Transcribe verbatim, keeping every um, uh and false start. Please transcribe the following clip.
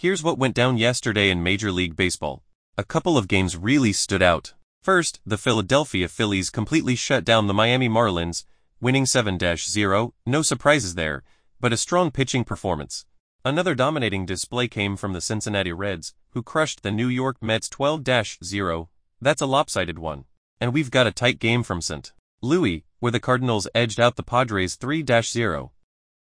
Here's what went down yesterday in Major League Baseball. A couple of games really stood out. First, the Philadelphia Phillies completely shut down the Miami Marlins, winning seven to zero, no surprises there, but a strong pitching performance. Another dominating display came from the Cincinnati Reds, who crushed the New York Mets twelve to zero. That's a lopsided one. And we've got a tight game from Saint Louis, where the Cardinals edged out the Padres three to zero.